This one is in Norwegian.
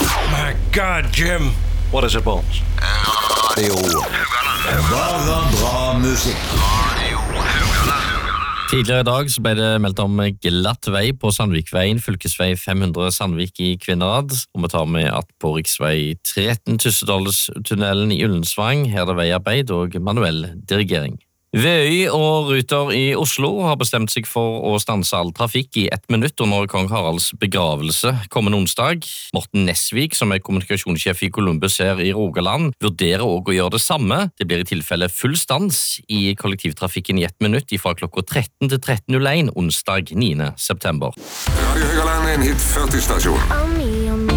My God, Jim. What is it, Bones? Radio. Bare bra musikk. Tidligere i dag så ble det meldt om glatt vei på Sandvikveien, fylkesvei 500 Sandvik i Kvinnherad, og vi tar med at på riksvei 13 Tyssedalstunnelen i Ullensvang her er det veiarbeid og manuell dirigering. VØY og Ruter i Oslo har bestemt seg for å stanse all trafikk i 1 minutt under kong Haralds begravelse kommende onsdag. Morten Nesvik, som er kommunikasjonssjef i Columbus her i Rogaland, vurderer også å gjøre det samme. Det blir i tilfelle full stans i kollektivtrafikken i 1 minutt fra klokka 13 til 13.01 onsdag 9. september. Radio Høgaland er en hit 40-stasjon.